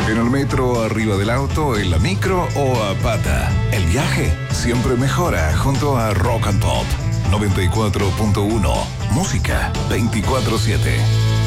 En el metro, arriba del auto, en la micro o a pata. El viaje siempre mejora junto a Rock and Pop 94.1. Música 24/7.